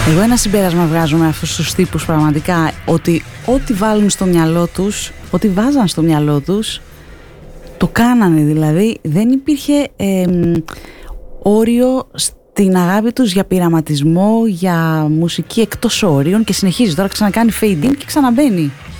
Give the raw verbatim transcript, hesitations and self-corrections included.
Εγώ ένα συμπέρασμα βγάζω με αυτούς τους τύπους πραγματικά, ότι ό,τι βάλουν στο μυαλό τους, ό,τι βάζαν στο μυαλό τους, το κάνανε. Δηλαδή δεν υπήρχε ε, όριο στην αγάπη τους για πειραματισμό, για μουσική εκτός όριων, και συνεχίζει τώρα, ξανακάνει fade in και ξαναμπαίνει.